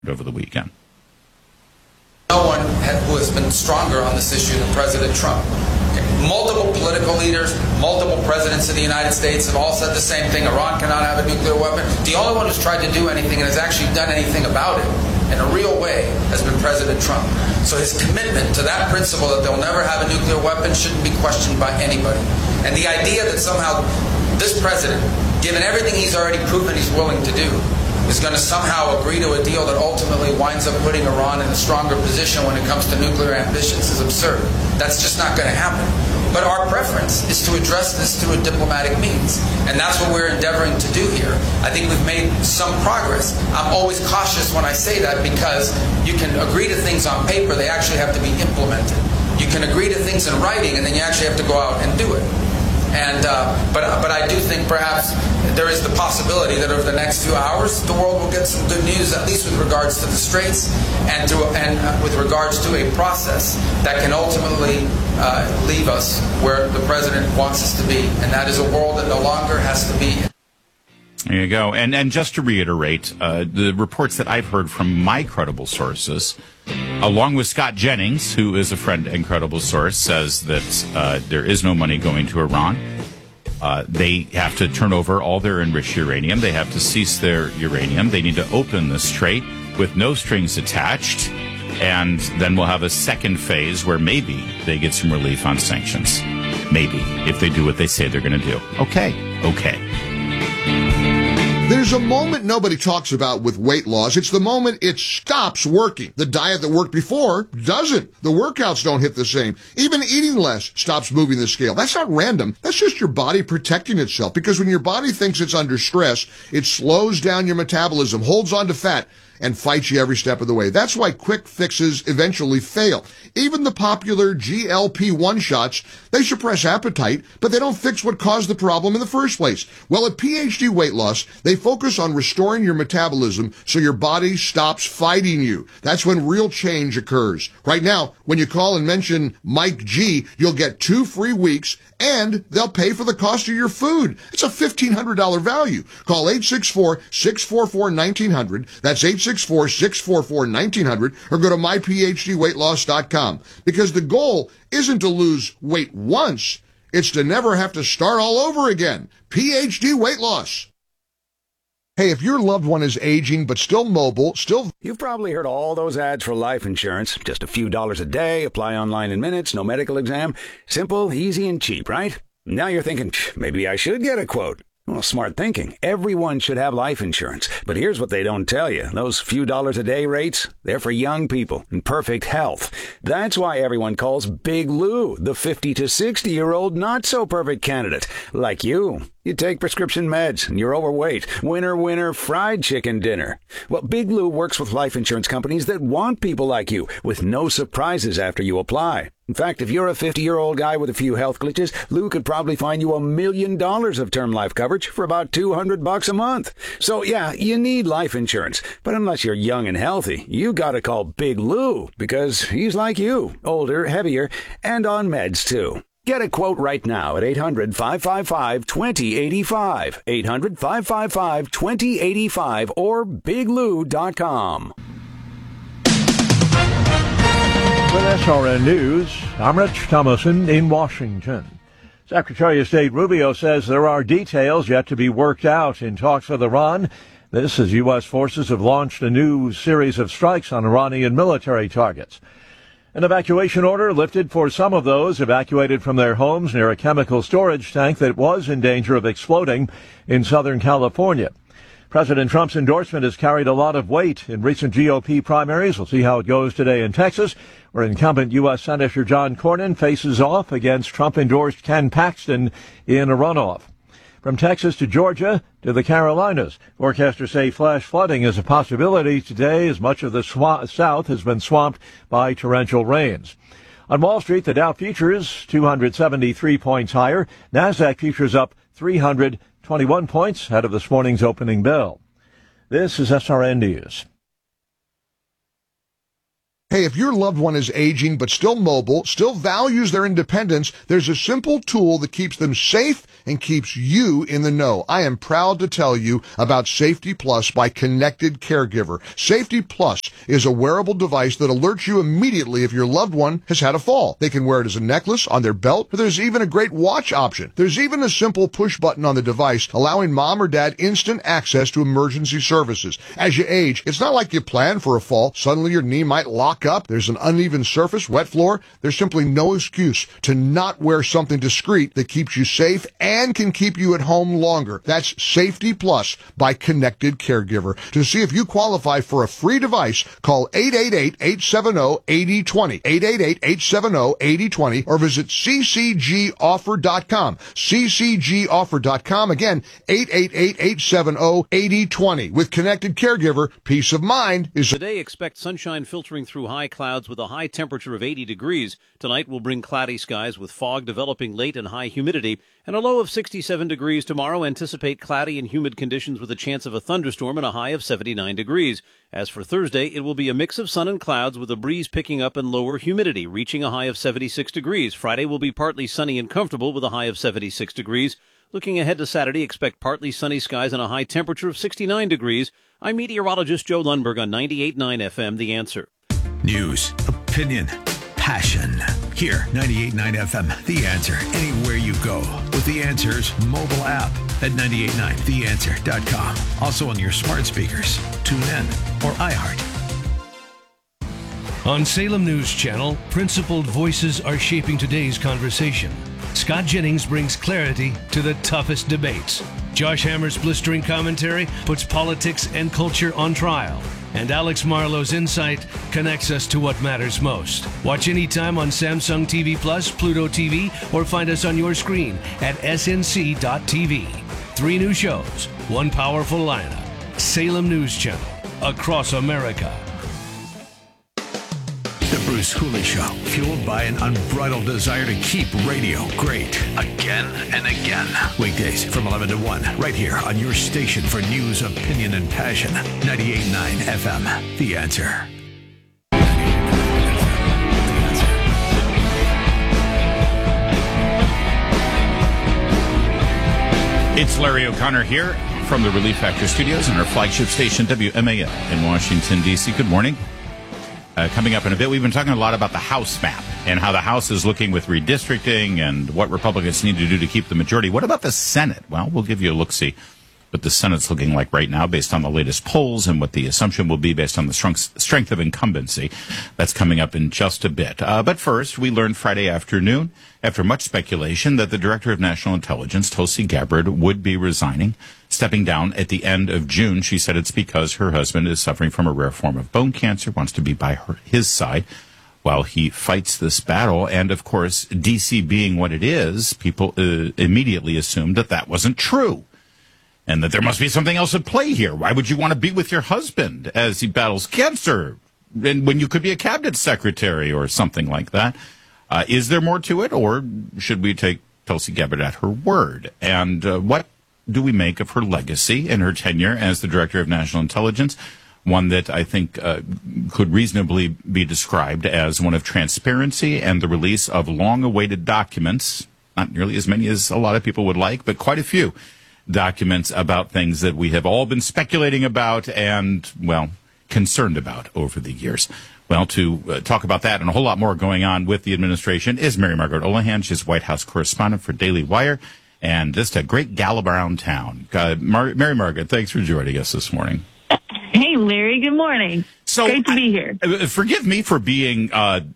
over the weekend. No one who has been stronger on this issue than President Trump. Multiple political leaders, multiple presidents of the United States have all said the same thing. Iran cannot have a nuclear weapon. The only one who's tried to do anything and has actually done anything about it in a real way has been President Trump. So his commitment to that principle that they'll never have a nuclear weapon shouldn't be questioned by anybody. And the idea that somehow this president, given everything he's already proven he's willing to do, is going to somehow agree to a deal that ultimately winds up putting Iran in a stronger position when it comes to nuclear ambitions is absurd. That's just not going to happen. But our preference is to address this through a diplomatic means. And that's what we're endeavoring to do here. I think we've made some progress. I'm always cautious when I say that because you can agree to things on paper, they actually have to be implemented. You can agree to things in writing, and then you actually have to go out and do it. And but I do think perhaps there is the possibility that over the next few hours the world will get some good news, at least with regards to the Straits and with regards to a process that can ultimately leave us where the president wants us to be, and that is a world that no longer has to be. There you go. And just to reiterate, the reports that I've heard from my credible sources, along with Scott Jennings, who is a friend and credible source, says that there is no money going to Iran. They have to turn over all their enriched uranium. They have to cease their uranium. They need to open the strait with no strings attached. And then we'll have a second phase where maybe they get some relief on sanctions. Maybe, if they do what they say they're going to do. Okay. There's a moment nobody talks about with weight loss. It's the moment it stops working. The diet that worked before doesn't. The workouts don't hit the same. Even eating less stops moving the scale. That's not random. That's just your body protecting itself. Because when your body thinks it's under stress, it slows down your metabolism, holds on to fat, and fights you every step of the way. That's why quick fixes eventually fail. Even the popular GLP-1 shots, they suppress appetite, but they don't fix what caused the problem in the first place. Well, at PhD Weight Loss, they focus on restoring your metabolism so your body stops fighting you. That's when real change occurs. Right now, when you call and mention Mike G, you'll get 2 free weeks, and they'll pay for the cost of your food. It's a $1,500 value. Call 864-644-1900. That's 864-644-1900, or go to myphdweightloss.com. Because the goal isn't to lose weight once, it's to never have to start all over again. PhD Weight Loss. Hey, if your loved one is aging but still mobile, You've probably heard all those ads for life insurance. Just a few dollars a day, apply online in minutes, no medical exam. Simple, easy, and cheap, right? Now you're thinking, maybe I should get a quote. Well, smart thinking. Everyone should have life insurance. But here's what they don't tell you. Those few dollars a day rates, they're for young people in perfect health. That's why everyone calls Big Lou the 50 to 60-year-old not-so-perfect candidate. Like you. You take prescription meds and you're overweight. Winner, fried chicken dinner. Well, Big Lou works with life insurance companies that want people like you with no surprises after you apply. In fact, if you're a 50-year-old guy with a few health glitches, Lou could probably find you $1 million of term life coverage for about $200 a month. So yeah, you need life insurance. But unless you're young and healthy, you gotta call Big Lou because he's like you, older, heavier, and on meds too. Get a quote right now at 800-555-2085, 800-555-2085, or biglou.com. With SRN News, I'm Rich Thomason in Washington. Secretary of State Rubio says there are details yet to be worked out in talks with Iran. This as U.S. forces have launched a new series of strikes on Iranian military targets. An evacuation order lifted for some of those evacuated from their homes near a chemical storage tank that was in danger of exploding in Southern California. President Trump's endorsement has carried a lot of weight in recent GOP primaries. We'll see how it goes today in Texas, where incumbent U.S. Senator John Cornyn faces off against Trump-endorsed Ken Paxton in a runoff. From Texas to Georgia to the Carolinas, forecasters say flash flooding is a possibility today as much of the South has been swamped by torrential rains. On Wall Street, the Dow futures 273 points higher. NASDAQ futures up 321 points ahead of this morning's opening bell. This is SRN News. Hey, if your loved one is aging but still mobile, still values their independence, there's a simple tool that keeps them safe and keeps you in the know. I am proud to tell you about Safety Plus by Connected Caregiver. Safety Plus is a wearable device that alerts you immediately if your loved one has had a fall. They can wear it as a necklace, on their belt, or there's even a great watch option. There's even a simple push button on the device allowing mom or dad instant access to emergency services. As you age, it's not like you plan for a fall. Suddenly your knee might lock up. There's an uneven surface, wet floor. There's simply no excuse to not wear something discreet that keeps you safe and can keep you at home longer. That's Safety Plus by Connected Caregiver. To see if you qualify for a free device, call 888-870-8020, 888-870-8020, or visit ccgoffer.com, ccgoffer.com. Again, 888-870-8020. With Connected Caregiver, peace of mind is... Today, expect sunshine filtering through high clouds with a high temperature of 80 degrees. Tonight will bring cloudy skies with fog developing late and high humidity, and a low of 67 degrees. Tomorrow, anticipate cloudy and humid conditions with a chance of a thunderstorm and a high of 79 degrees. As for Thursday, it will be a mix of sun and clouds with a breeze picking up and lower humidity, reaching a high of 76 degrees. Friday will be partly sunny and comfortable with a high of 76 degrees. Looking ahead to Saturday, expect partly sunny skies and a high temperature of 69 degrees. I'm meteorologist Joe Lundberg on 98.9 FM, The Answer. News, opinion, passion. Here, 98.9 FM, The Answer. Anywhere you go with The Answer's mobile app at 989theanswer.com. Also on your smart speakers, TuneIn, or iHeart. On Salem News Channel, principled voices are shaping today's conversation. Scott Jennings brings clarity to the toughest debates. Josh Hammer's blistering commentary puts politics and culture on trial. And Alex Marlowe's insight connects us to what matters most. Watch anytime on Samsung TV Plus, Pluto TV, or find us on your screen at snc.tv. 3 new shows, 1 powerful lineup. Salem News Channel, across America. The Bruce Hooley Show, fueled by an unbridled desire to keep radio great. Again and again. Weekdays from 11 to 1, right here on your station for news, opinion, and passion. 98.9 FM, The Answer. It's Larry O'Connor here from the Relief Factor Studios and our flagship station, WMAL, in Washington, D.C. Good morning. Coming up in a bit, we've been talking a lot about the House map and how the House is looking with redistricting and what Republicans need to do to keep the majority. What about the Senate? Well, we'll give you a look-see what the Senate's looking like right now based on the latest polls and what the assumption will be based on the strength of incumbency. That's coming up in just a bit. But first, we learned Friday afternoon, after much speculation, that the Director of National Intelligence, Tulsi Gabbard, would be resigning, stepping down at the end of June. She said it's because her husband is suffering from a rare form of bone cancer, wants to be by his side while he fights this battle. And, of course, D.C. being what it is, people immediately assumed that that wasn't true and that there must be something else at play here. Why would you want to be with your husband as he battles cancer and when you could be a cabinet secretary or something like that? Is there more to it, or should we take Tulsi Gabbard at her word? And what do we make of her legacy and her tenure as the Director of National Intelligence? One that I think could reasonably be described as one of transparency and the release of long-awaited documents, not nearly as many as a lot of people would like, but quite a few documents about things that we have all been speculating about and, well, concerned about over the years. Well, to talk about that and a whole lot more going on with the administration is Mary Margaret Olohan. She's White House correspondent for Daily Wire and just a great gal around town. Mary Margaret, thanks for joining us this morning. Hey, Larry. Good morning. So, great to be here. Forgive me for being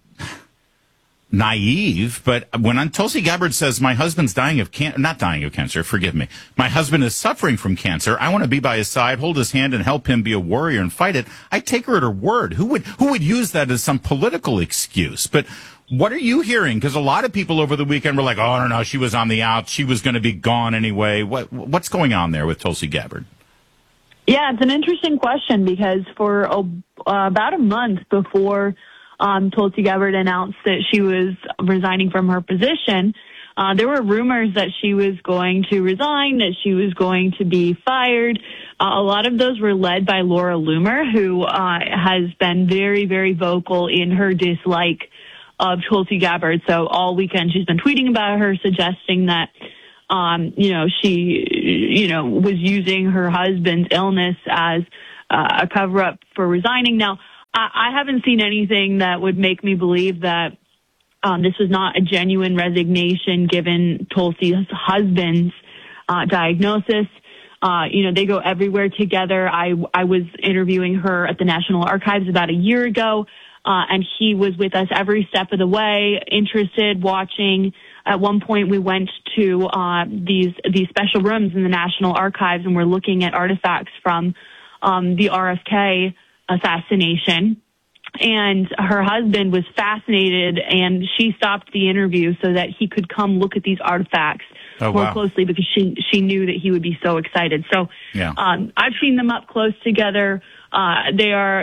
naive, but when Tulsi Gabbard says my husband's not dying of cancer, forgive me, my husband is suffering from cancer, I want to be by his side, hold his hand, and help him be a warrior and fight it, I take her at her word. Who would use that as some political excuse? But what are you hearing? Because a lot of people over the weekend were like, oh, no, she was on the outs, she was going to be gone anyway. What's going on there with Tulsi Gabbard? Yeah, it's an interesting question because for about a month before Tulsi Gabbard announced that she was resigning from her position, there were rumors that she was going to resign, that she was going to be fired. A lot of those were led by Laura Loomer, who has been very, very vocal in her dislike of Tulsi Gabbard. So all weekend she's been tweeting about her, suggesting that, she, was using her husband's illness as a cover-up for resigning. Now, I haven't seen anything that would make me believe that this was not a genuine resignation given Tulsi's husband's diagnosis. They go everywhere together. I was interviewing her at the National Archives about a year ago, and he was with us every step of the way, interested, watching. At one point, we went to these special rooms in the National Archives, and we're looking at artifacts from the RFK assassination. And her husband was fascinated, and she stopped the interview so that he could come look at these artifacts more closely, because she knew that he would be so excited. So I've seen them up close together. They are,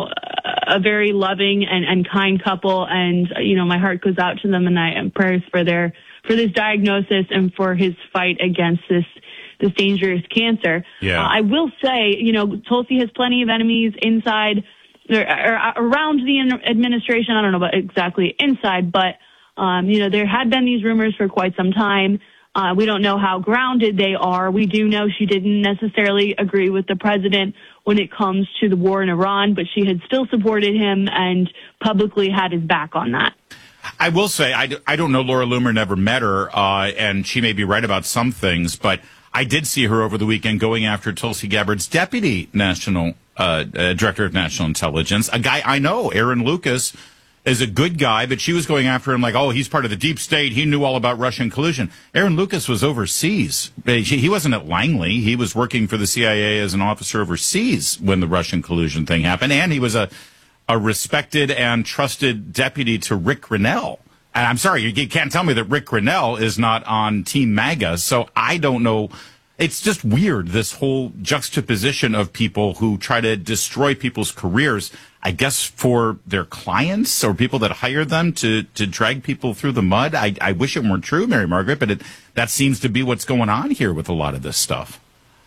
a very loving and kind couple, and my heart goes out to them, and I am prayers for this diagnosis and for his fight against this dangerous cancer. I will say, Tulsi has plenty of enemies inside or around the administration. I don't know about exactly inside, but there had been these rumors for quite some time. We don't know how grounded they are. We do know she didn't necessarily agree with the president when it comes to the war in Iran, but she had still supported him and publicly had his back on that. I will say, I don't know Laura Loomer, never met her, and she may be right about some things, but I did see her over the weekend going after Tulsi Gabbard's deputy national director of national intelligence, a guy I know, Aaron Lucas, is a good guy, but she was going after him like, oh, he's part of the deep state. He knew all about Russian collusion. Aaron Lucas was overseas. He wasn't at Langley. He was working for the CIA as an officer overseas when the Russian collusion thing happened, and he was a respected and trusted deputy to Rick Grinnell. And I'm sorry, you can't tell me that Rick Grinnell is not on Team MAGA. So I don't know. It's just weird, this whole juxtaposition of people who try to destroy people's careers, I guess, for their clients or people that hire them to drag people through the mud. I wish it weren't true, Mary Margaret, but that seems to be what's going on here with a lot of this stuff.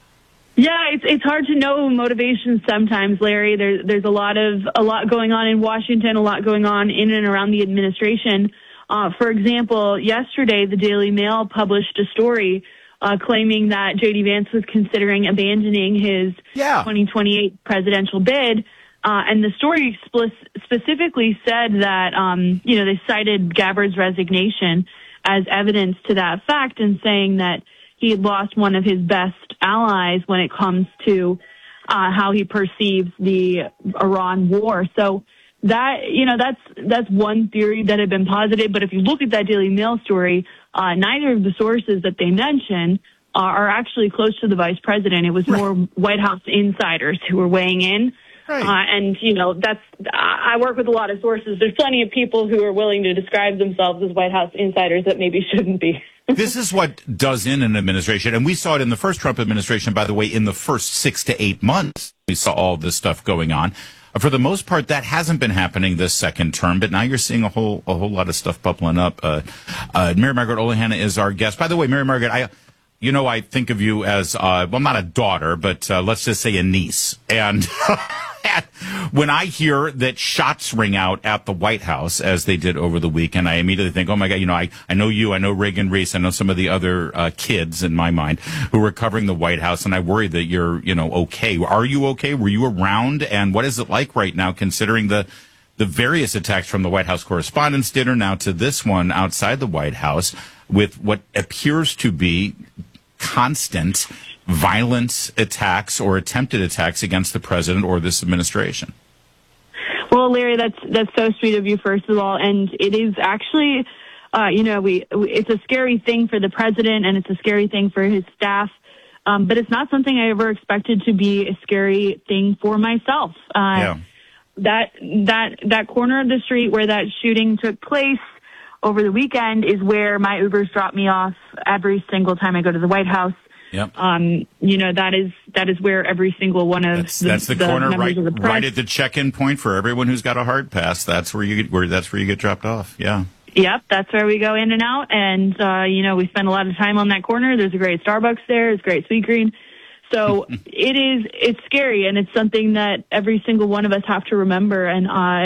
Yeah, it's hard to know motivations sometimes, Larry. There's a lot going on in Washington, a lot going on in and around the administration. For example, yesterday the Daily Mail published a story claiming that J.D. Vance was considering abandoning his 2028 presidential bid. And the story specifically said that, they cited Gabbard's resignation as evidence to that fact, and saying that he had lost one of his best allies when it comes to how he perceives the Iran war. So that's one theory that had been posited. But if you look at that Daily Mail story, neither of the sources that they mention are actually close to the vice president. It was more White House insiders who were weighing in. Right. I work with a lot of sources. There's plenty of people who are willing to describe themselves as White House insiders that maybe shouldn't be. This is what does in an administration, and we saw it in the first Trump administration, by the way, in the first 6 to 8 months. We saw all this stuff going on. For the most part, that hasn't been happening this second term, but now you're seeing a whole lot of stuff bubbling up. Mary Margaret Olohana is our guest. By the way, Mary Margaret, I think of you as, not a daughter, but let's just say a niece. And when I hear that shots ring out at the White House, as they did over the weekend, I immediately think, oh my God, I know you, I know Reagan Reese, I know some of the other kids in my mind who were covering the White House, and I worry that you're, okay. Are you okay? Were you around? And what is it like right now, considering the various attacks from the White House Correspondents' Dinner now to this one outside the White House, with what appears to be constant violent attacks or attempted attacks against the president or this administration? Well, Larry, that's so sweet of you, first of all. And it is actually, it's a scary thing for the president, and it's a scary thing for his staff. But it's not something I ever expected to be a scary thing for myself. That corner of the street where that shooting took place over the weekend is where my Ubers drop me off every single time I go to the White House. Yep. That is where every single one of that's the corner right at the check-in point for everyone who's got a hard pass. That's where you get dropped off. Yeah. Yep, that's where we go in and out, and we spend a lot of time on that corner. There's a great Starbucks there. It's great Sweetgreen. So it's scary, and it's something that every single one of us have to remember. And,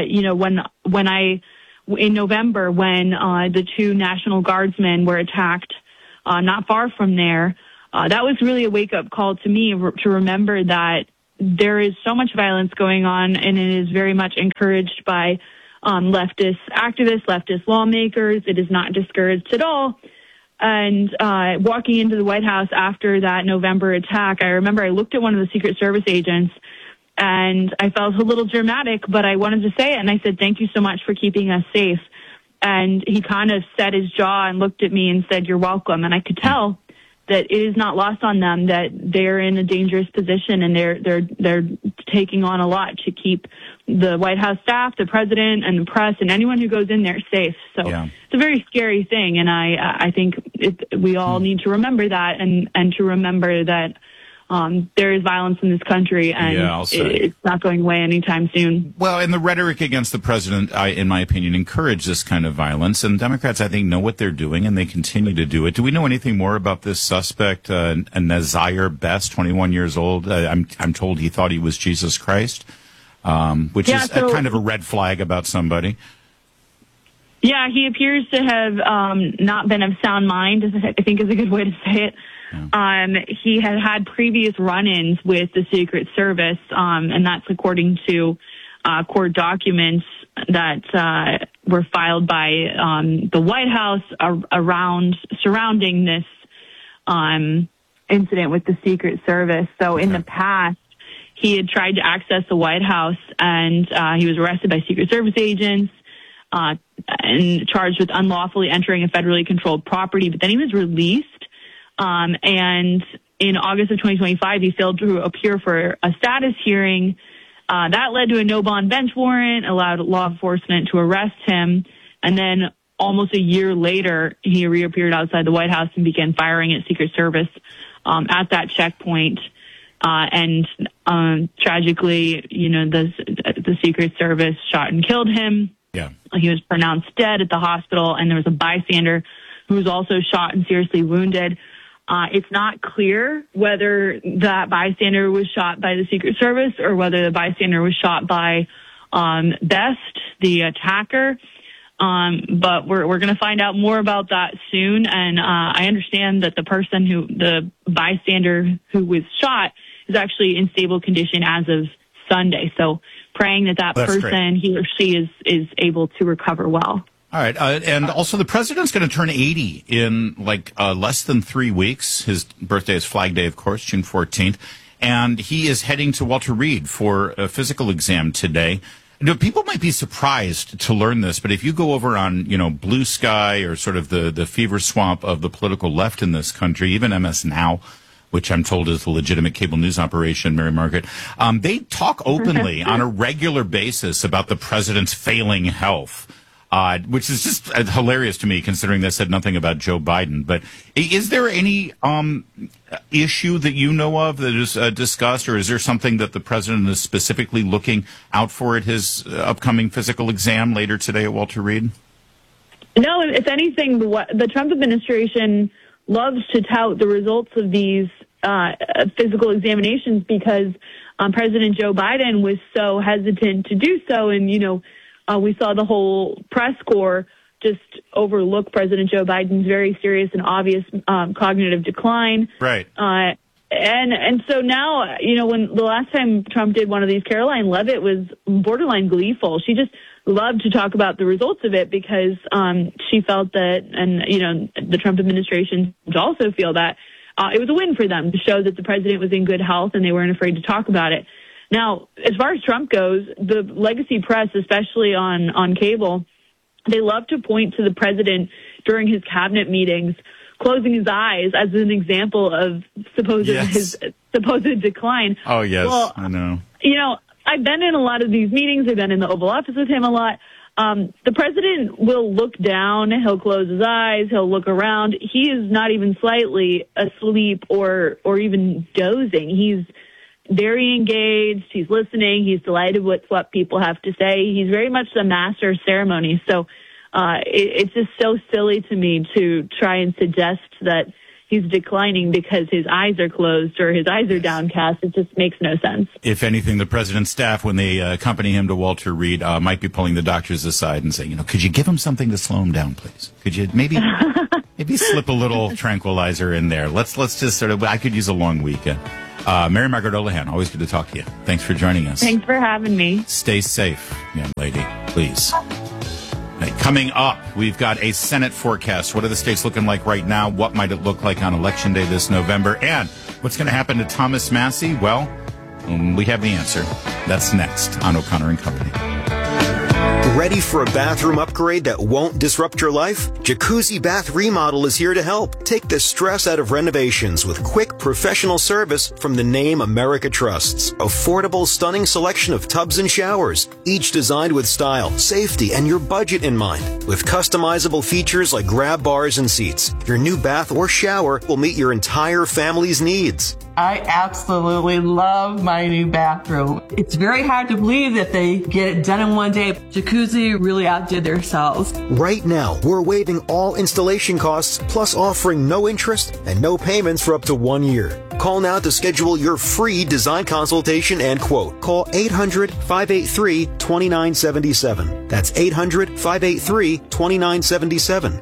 in November, when the two National Guardsmen were attacked not far from there, that was really a wake-up call to me to remember that there is so much violence going on, and it is very much encouraged by leftist activists, leftist lawmakers. It is not discouraged at all. And walking into the White House after that November attack, I remember I looked at one of the Secret Service agents, and I felt a little dramatic, but I wanted to say it, and I said, "Thank you so much for keeping us safe." And he kind of set his jaw and looked at me and said, "You're welcome." And I could tell that it is not lost on them that they're in a dangerous position, and they're taking on a lot to keep the White House staff, the president, and the press, and anyone who goes in there safe. So It's a very scary thing, and I think we all need to remember that, and to remember that there is violence in this country, and it's not going away anytime soon. Well, and the rhetoric against the president, in my opinion, encouraged this kind of violence. And Democrats, I think, know what they're doing, and they continue to do it. Do we know anything more about this suspect, Nazir Best, 21 years old? I'm told he thought he was Jesus Christ, which is kind of a red flag about somebody. Yeah, he appears to have not been of sound mind, I think is a good way to say it. He had previous run-ins with the Secret Service, and that's according to court documents that were filed by the White House surrounding this incident with the Secret Service. So in the past, he had tried to access the White House, and he was arrested by Secret Service agents and charged with unlawfully entering a federally controlled property. But then he was released. And in August of 2025, he failed to appear for a status hearing. That led to a no-bond bench warrant, allowed law enforcement to arrest him. And then almost a year later, he reappeared outside the White House and began firing at Secret Service at that checkpoint. And tragically, the Secret Service shot and killed him. Yeah. He was pronounced dead at the hospital, and there was a bystander who was also shot and seriously wounded. It's not clear whether that bystander was shot by the Secret Service or whether the bystander was shot by Best, the attacker. But we're going to find out more about that soon. And I understand that the bystander who was shot is actually in stable condition as of Sunday. So praying that person, great. He or she is able to recover well. All right. And also the president's going to turn 80 in less than 3 weeks. His birthday is Flag Day, of course, June 14th. And he is heading to Walter Reed for a physical exam today. People might be surprised to learn this, but if you go over on, Blue Sky or sort of the fever swamp of the political left in this country, even MS Now, which I'm told is the legitimate cable news operation, Mary Margaret, they talk openly on a regular basis about the president's failing health. Which is just hilarious to me, considering they said nothing about Joe Biden. But is there any issue that you know of that is discussed, or is there something that the president is specifically looking out for at his upcoming physical exam later today at Walter Reed? No, if anything, the Trump administration loves to tout the results of these physical examinations because President Joe Biden was so hesitant to do so, and we saw the whole press corps just overlook President Joe Biden's very serious and obvious cognitive decline. Right. And so now, when the last time Trump did one of these, Caroline Leavitt was borderline gleeful. She just loved to talk about the results of it because she felt that, and, the Trump administration would also feel that it was a win for them to show that the president was in good health and they weren't afraid to talk about it. Now, as far as Trump goes, the legacy press, especially on cable, they love to point to the president during his cabinet meetings, closing his eyes as an example of his supposed decline. Oh, yes, well, I know. I've been in a lot of these meetings. I've been in the Oval Office with him a lot. The president will look down. He'll close his eyes. He'll look around. He is not even slightly asleep or even dozing. He's very engaged. He's listening. He's delighted with what people have to say. He's very much the master of ceremony. So it's just so silly to me to try and suggest that he's declining because his eyes are closed or his eyes are downcast. It just makes no sense. If anything, the president's staff, when they accompany him to Walter Reed, might be pulling the doctors aside and saying, could you give him something to slow him down, please? Could you maybe slip a little tranquilizer in there? Let's just I could use a long weekend. Mary Margaret Olohan, always good to talk to you. Thanks for joining us. Thanks for having me. Stay safe, young lady, please. Coming up, we've got a Senate forecast. What are the states looking like right now? What might it look like on Election Day this November? And what's going to happen to Thomas Massie? Well, we have the answer. That's next on O'Connor and Company. Ready for a bathroom upgrade that won't disrupt your life? Jacuzzi Bath Remodel is here to help. Take the stress out of renovations with quick professional service from the name America trusts. Affordable, stunning selection of tubs and showers, each designed with style, safety, and your budget in mind. With customizable features like grab bars and seats, your new bath or shower will meet your entire family's needs. I absolutely love my new bathroom. It's very hard to believe that they get it done in one day. Jacuzzi really outdid themselves. Right now, we're waiving all installation costs, plus offering no interest and no payments for up to 1 year. Call now to schedule your free design consultation and quote. Call 800-583-2977. That's 800-583-2977.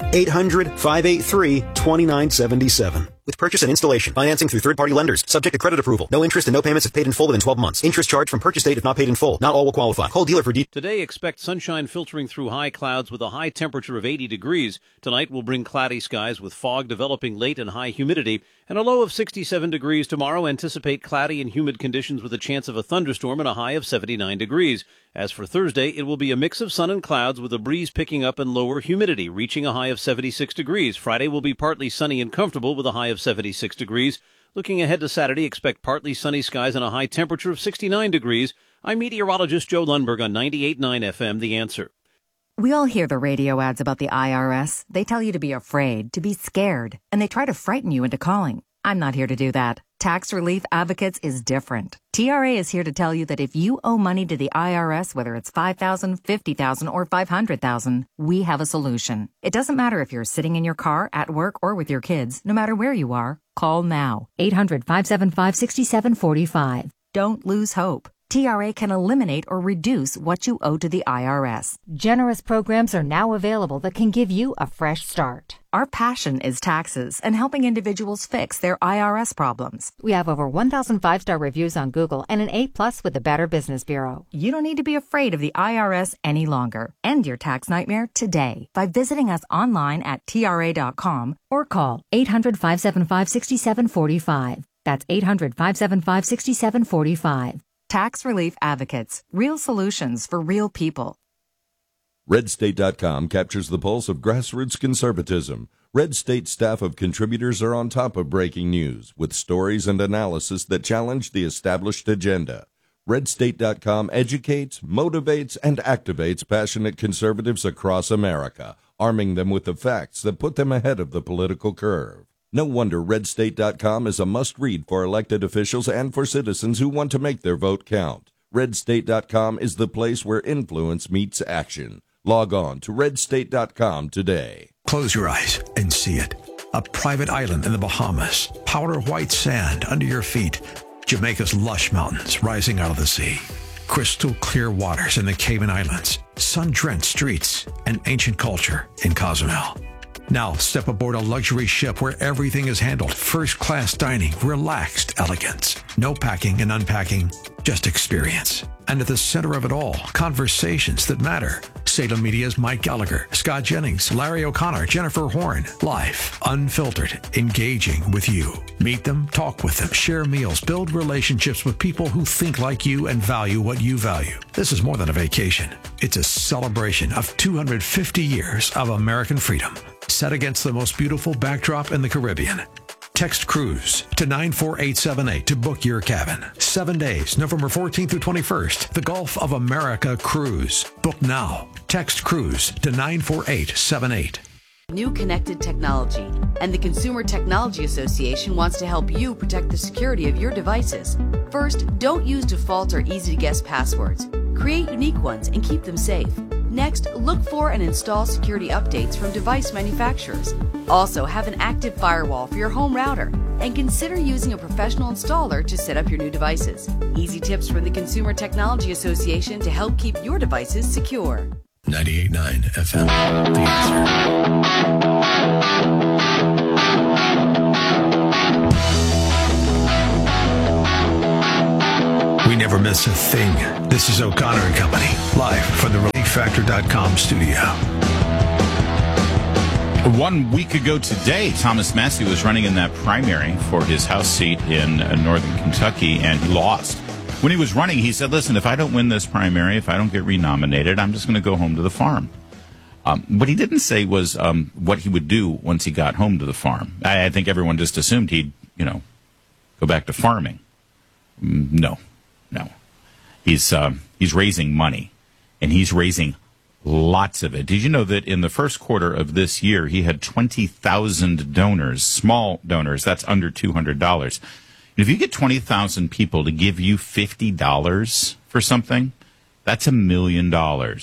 800-583-2977. With purchase and installation, financing through third-party lenders, subject to credit approval. No interest and no payments if paid in full within 12 months. Interest charged from purchase date if not paid in full. Not all will qualify. Call dealer for details. Today, expect sunshine filtering through high clouds with a high temperature of 80 degrees. Tonight will bring cloudy skies with fog developing late and high humidity. And a low of 67 degrees tomorrow. Anticipate cloudy and humid conditions with a chance of a thunderstorm and a high of 79 degrees. As for Thursday, it will be a mix of sun and clouds with a breeze picking up and lower humidity, reaching a high of 76 degrees. Friday will be partly sunny and comfortable with a high of 76 degrees. Looking ahead to Saturday, expect partly sunny skies and a high temperature of 69 degrees. I'm meteorologist Joe Lundberg on 98.9 FM, The Answer. We all hear the radio ads about the IRS. They tell you to be afraid, to be scared, and they try to frighten you into calling. I'm not here to do that. Tax Relief Advocates is different. TRA is here to tell you that if you owe money to the IRS, whether it's $5,000, $50,000, or $500,000, we have a solution. It doesn't matter if you're sitting in your car, at work, or with your kids. No matter where you are, call now. 800-575-6745. Don't lose hope. TRA can eliminate or reduce what you owe to the IRS. Generous programs are now available that can give you a fresh start. Our passion is taxes and helping individuals fix their IRS problems. We have over 1,000 5-star reviews on Google and an A+ with the Better Business Bureau. You don't need to be afraid of the IRS any longer. End your tax nightmare today by visiting us online at TRA.com or call 800-575-6745. That's 800-575-6745. Tax Relief Advocates. Real solutions for real people. RedState.com captures the pulse of grassroots conservatism. Red State staff of contributors are on top of breaking news with stories and analysis that challenge the established agenda. RedState.com educates, motivates, and activates passionate conservatives across America, arming them with the facts that put them ahead of the political curve. No wonder RedState.com is a must-read for elected officials and for citizens who want to make their vote count. RedState.com is the place where influence meets action. Log on to RedState.com today. Close your eyes and see it. A private island in the Bahamas. Powder white sand under your feet. Jamaica's lush mountains rising out of the sea. Crystal clear waters in the Cayman Islands. Sun-drenched streets and ancient culture in Cozumel. Now step aboard a luxury ship where everything is handled. First-class dining, relaxed elegance. No packing and unpacking, just experience. And at the center of it all, conversations that matter. Salem Media's Mike Gallagher, Scott Jennings, Larry O'Connor, Jennifer Horn. Life, unfiltered, engaging with you. Meet them, talk with them, share meals, build relationships with people who think like you and value what you value. This is more than a vacation. It's a celebration of 250 years of American freedom, set against the most beautiful backdrop in the Caribbean. Text cruise to 94878 to book your cabin. 7 days, November 14th through 21st. The Gulf of America Cruise. Book now. Text cruise to 94878. New connected technology, and the Consumer Technology Association wants to help you protect the security of your devices. First, don't use default or easy-to-guess passwords. Create unique ones and keep them safe. Next, look for and install security updates from device manufacturers. Also, have an active firewall for your home router, and consider using a professional installer to set up your new devices. Easy tips from the Consumer Technology Association to help keep your devices secure. 98.9 FM, The Answer. We never miss a thing. This is O'Connor and Company, live from the ReliefFactor.com studio. 1 week ago today, Thomas Massie was running in that primary for his House seat in northern Kentucky, and he lost. When he was running, he said, listen, if I don't win this primary, if I don't get renominated, I'm just going to go home to the farm. What he didn't say was what he would do once he got home to the farm. I think everyone just assumed he'd, go back to farming. No. He's raising money, and he's raising lots of it. Did you know that in the first quarter of this year, he had 20,000 donors, small donors, that's under $200. If you get 20,000 people to give you $50 for something, that's $1 million.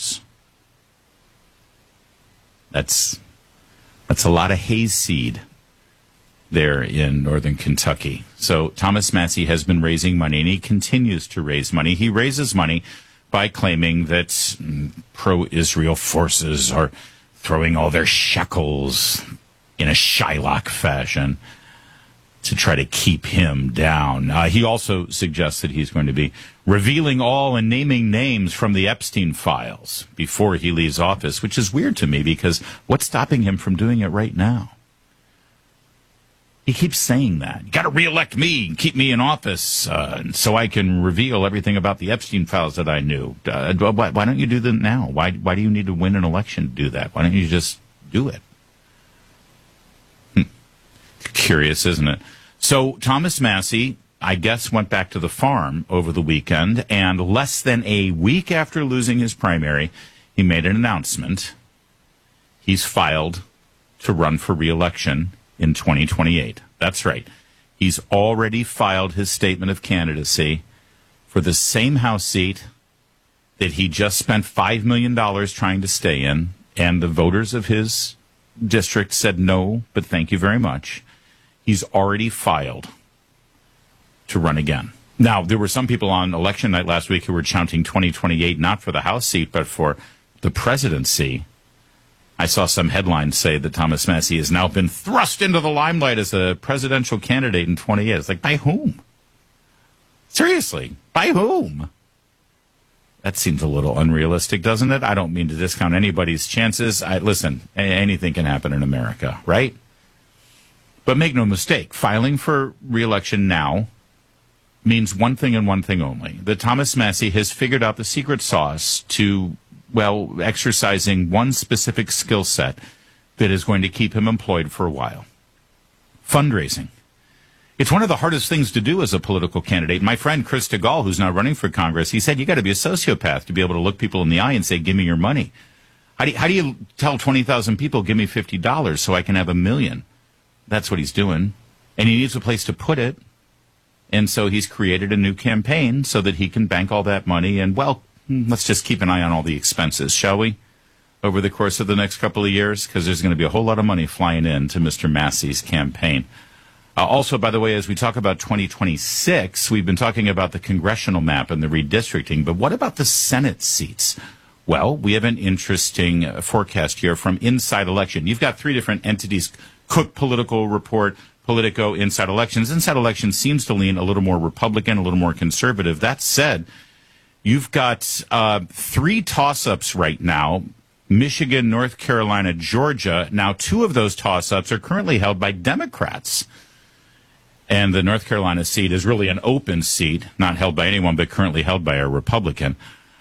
That's a lot of hayseed there in northern Kentucky. So Thomas Massie has been raising money, and he continues to raise money. He raises money by claiming that pro-Israel forces are throwing all their shekels in a Shylock fashion to try to keep him down. He also suggests that he's going to be revealing all and naming names from the Epstein files before he leaves office, which is weird to me because what's stopping him from doing it right now? He keeps saying that. You got to reelect me and keep me in office so I can reveal everything about the Epstein files that I knew. Why don't you do that now? Why do you need to win an election to do that? Why don't you just do it? Curious, isn't it? So Thomas Massie, I guess, went back to the farm over the weekend, and less than a week after losing his primary, he made an announcement. He's filed to run for re-election in 2028. That's right. He's already filed his statement of candidacy for the same House seat that he just spent $5 million trying to stay in, and the voters of his district said no, but thank you very much. He's already filed to run again. Now, there were some people on election night last week who were chanting 2028, not for the House seat, but for the presidency. I saw some headlines say that Thomas Massie has now been thrust into the limelight as a presidential candidate in 28. It's like, by whom? Seriously, by whom? That seems a little unrealistic, doesn't it? I don't mean to discount anybody's chances. Listen, anything can happen in America, right? But make no mistake, filing for re-election now means one thing and one thing only. That Thomas Massie has figured out the secret sauce to, exercising one specific skill set that is going to keep him employed for a while. Fundraising. It's one of the hardest things to do as a political candidate. My friend Chris DeGaulle, who's now running for Congress, he said you got to be a sociopath to be able to look people in the eye and say, give me your money. How do you tell 20,000 people, give me $50 so I can have $1 million? That's what he's doing. And he needs a place to put it. And so he's created a new campaign so that he can bank all that money. And, let's just keep an eye on all the expenses, shall we, over the course of the next couple of years? Because there's going to be a whole lot of money flying in to Mr. Massie's campaign. Also, by the way, as we talk about 2026, we've been talking about the congressional map and the redistricting. But what about the Senate seats? Well, we have an interesting forecast here from Inside Election. You've got three different entities: Cook Political Report, Politico, Inside Elections. Inside Elections seems to lean a little more Republican, a little more conservative. That said, you've got three toss-ups right now: Michigan, North Carolina, Georgia. Now, two of those toss-ups are currently held by Democrats. And the North Carolina seat is really an open seat, not held by anyone, but currently held by a Republican.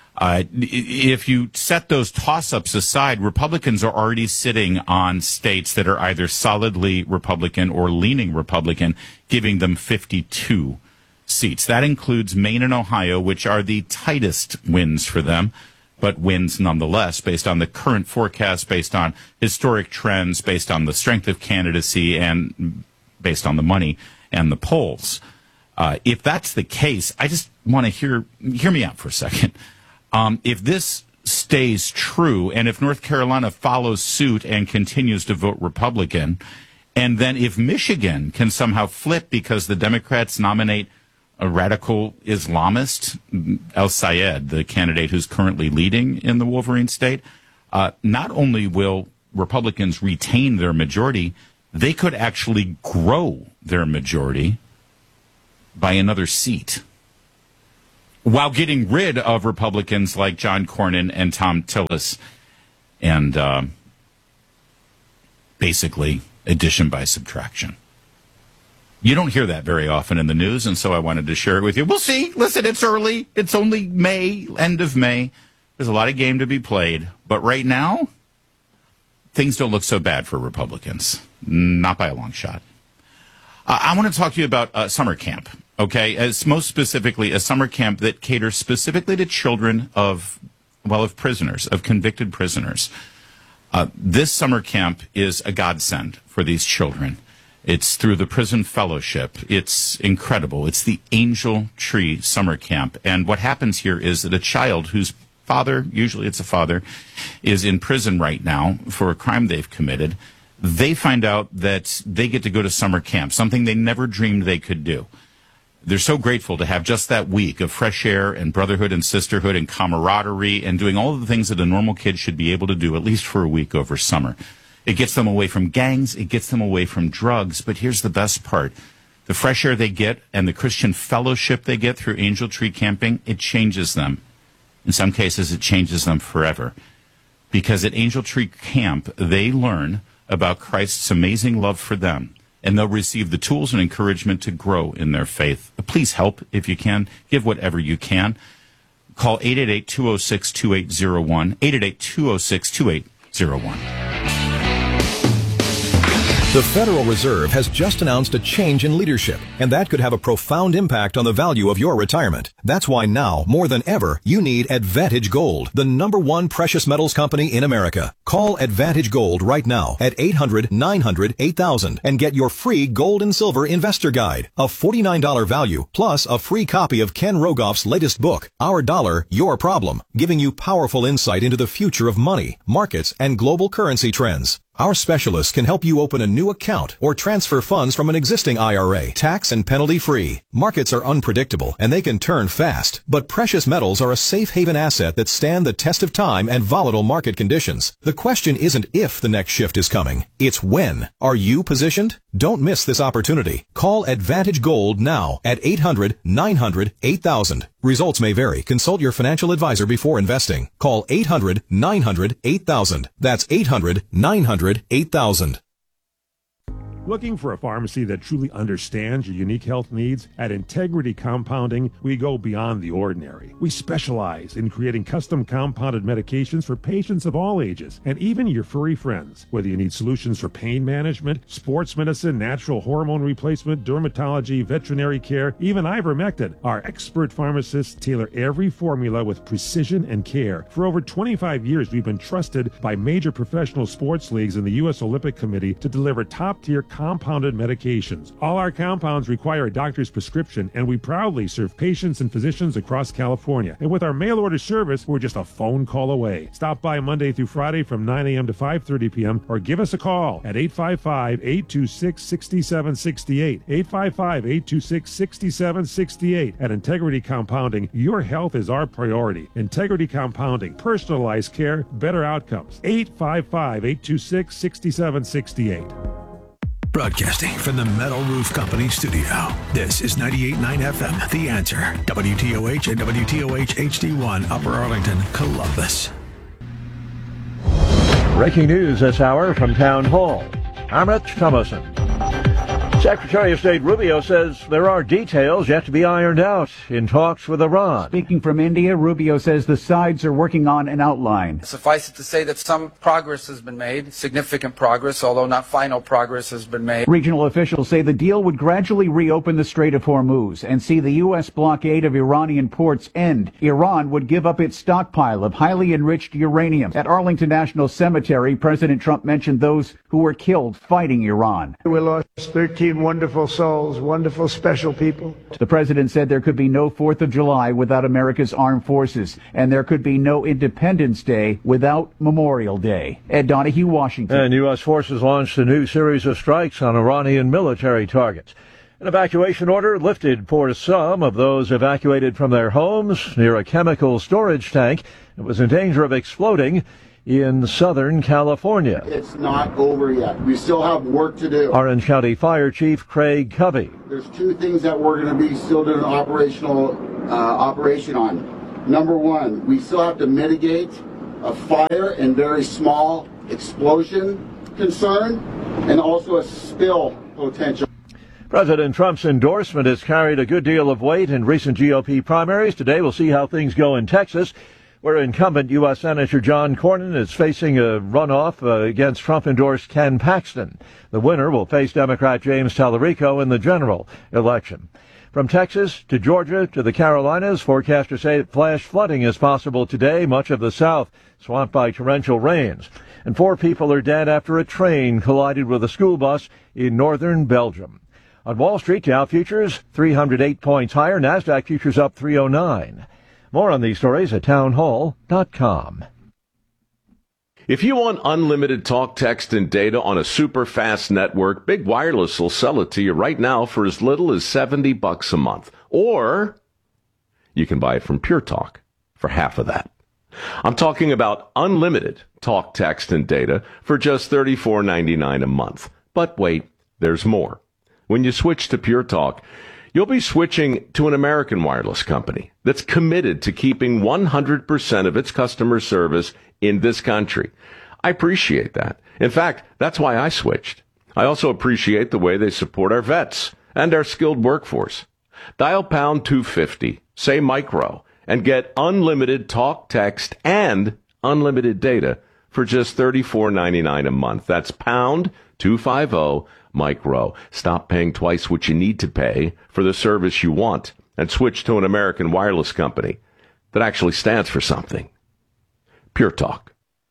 If you set those toss-ups aside, Republicans are already sitting on states that are either solidly Republican or leaning Republican, giving them 52 seats. That includes Maine and Ohio, which are the tightest wins for them, but wins nonetheless based on the current forecast, based on historic trends, based on the strength of candidacy, and based on the money and the polls. If that's the case, I just want to hear me out for a second. If this stays true, and if North Carolina follows suit and continues to vote Republican, and then if Michigan can somehow flip because the Democrats nominate a radical Islamist, El Sayed, the candidate who's currently leading in the Wolverine state, not only will Republicans retain their majority, they could actually grow their majority by another seat, while getting rid of Republicans like John Cornyn and Tom Tillis, and basically addition by subtraction. You don't hear that very often in the news, and so I wanted to share it with you. We'll see. Listen, it's early. It's only May, end of May. There's a lot of game to be played. But right now, things don't look so bad for Republicans. Not by a long shot. I want to talk to you about summer camp, okay? As most specifically, a summer camp that caters specifically to children of prisoners, of convicted prisoners. This summer camp is a godsend for these children. It's through the Prison Fellowship. It's incredible. It's the Angel Tree Summer Camp. And what happens here is that a child whose father, usually it's a father, is in prison right now for a crime they've committed, they find out that they get to go to summer camp, something they never dreamed they could do. They're so grateful to have just that week of fresh air and brotherhood and sisterhood and camaraderie and doing all of the things that a normal kid should be able to do, at least for a week over summer. It gets them away from gangs. It gets them away from drugs. But here's the best part. The fresh air they get and the Christian fellowship they get through Angel Tree Camping, it changes them. In some cases, it changes them forever. Because at Angel Tree Camp, they learn about Christ's amazing love for them. And they'll receive the tools and encouragement to grow in their faith. Please help if you can. Give whatever you can. Call 888-206-2801, 888-206-2801. The Federal Reserve has just announced a change in leadership, and that could have a profound impact on the value of your retirement. That's why now, more than ever, you need Advantage Gold, the #1 precious metals company in America. Call Advantage Gold right now at 800-900-8000 and get your free gold and silver investor guide, a $49 value, plus a free copy of Ken Rogoff's latest book, Our Dollar, Your Problem, giving you powerful insight into the future of money, markets, and global currency trends. Our specialists can help you open a new account or transfer funds from an existing IRA, tax and penalty free. Markets are unpredictable and they can turn fast, but precious metals are a safe haven asset that stand the test of time and volatile market conditions. The question isn't if the next shift is coming, it's when. Are you positioned? Don't miss this opportunity. Call Advantage Gold now at 800-900-8000. Results may vary. Consult your financial advisor before investing. Call 800-900-8000. That's 800-900-8000. Looking for a pharmacy that truly understands your unique health needs? At Integrity Compounding, we go beyond the ordinary. We specialize in creating custom compounded medications for patients of all ages, and even your furry friends. Whether you need solutions for pain management, sports medicine, natural hormone replacement, dermatology, veterinary care, even ivermectin, our expert pharmacists tailor every formula with precision and care. For over 25 years, we've been trusted by major professional sports leagues and the U.S. Olympic Committee to deliver top-tier compounded medications. All our compounds require a doctor's prescription, and we proudly serve patients and physicians across California. And with our mail order service, we're just a phone call away. Stop by Monday through Friday from 9 a.m. to 5:30 p.m. or give us a call at 855-826-6768. 855-826-6768. At Integrity Compounding, your health is our priority. Integrity Compounding, personalized care, better outcomes. 855-826-6768. Broadcasting from the Metal Roof Company studio. This is 98.9 FM, The Answer. WTOH and WTOH HD1, Upper Arlington, Columbus. Breaking news this hour from Town Hall. I'm Rich Thomason. Secretary of State Rubio says there are details yet to be ironed out in talks with Iran. Speaking from India, Rubio says the sides are working on an outline. Suffice it to say that some progress has been made, significant progress, although not final progress has been made. Regional officials say the deal would gradually reopen the Strait of Hormuz and see the U.S. blockade of Iranian ports end. Iran would give up its stockpile of highly enriched uranium. At Arlington National Cemetery, President Trump mentioned those who were killed fighting Iran. We lost 13 17 wonderful souls, wonderful, special people. The president said there could be no 4th of July without America's armed forces, and there could be no Independence Day without Memorial Day. Ed Donahue, Washington. And U.S. forces launched a new series of strikes on Iranian military targets. An evacuation order lifted for some of those evacuated from their homes near a chemical storage tank that was in danger of exploding in Southern California. It's not over yet. We still have work to do. Orange County Fire Chief Craig Covey. There's two things that we're going to be still doing operation on. Number one, we still have to mitigate a fire and very small explosion concern, and also a spill potential. President Trump's endorsement has carried a good deal of weight in recent GOP primaries. Today we'll see how things go in Texas, where incumbent U.S. Senator John Cornyn is facing a runoff against Trump-endorsed Ken Paxton. The winner will face Democrat James Tallarico in the general election. From Texas to Georgia to the Carolinas, forecasters say flash flooding is possible today. Much of the South swamped by torrential rains. And 4 people are dead after a train collided with a school bus in northern Belgium. On Wall Street, Dow futures 308 points higher. NASDAQ futures up 309. More on these stories at townhall.com. If you want unlimited talk, text, and data on a super fast network, Big Wireless will sell it to you right now for as little as $70 a month. Or you can buy it from Pure Talk for half of that. I'm talking about unlimited talk, text, and data for just $34.99 a month. But wait, there's more. When you switch to Pure Talk, you'll be switching to an American wireless company that's committed to keeping 100% of its customer service in this country. I appreciate that. In fact, that's why I switched. I also appreciate the way they support our vets and our skilled workforce. Dial pound 250, say micro, and get unlimited talk, text, and unlimited data for just $34.99 a month. That's pound 250 micro. Stop paying twice what you need to pay for the service you want and switch to an American wireless company that actually stands for something. Pure Talk.